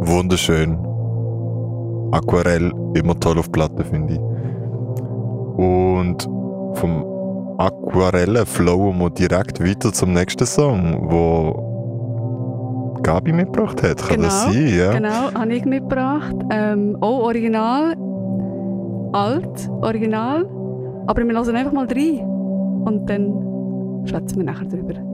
wunderschön. Aquarell, immer toll auf Platte, finde ich. Und vom Aquarellen flowen wir direkt weiter zum nächsten Song, wo Gabi mitgebracht hat. Kann das sein? Ja? Genau, habe ich mitgebracht. Auch original, alt, original. Aber wir lassen einfach mal rein und dann schwätzen wir nachher drüber.